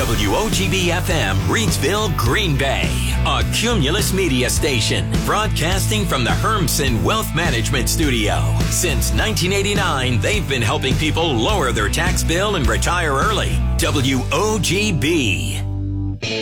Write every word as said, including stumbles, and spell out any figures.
W O G B F M, Reidsville, Green Bay. A Cumulus Media station, broadcasting from the Hermson Wealth Management Studio. Since nineteen eighty-nine, they've been helping people lower their tax bill and retire early. W O G B.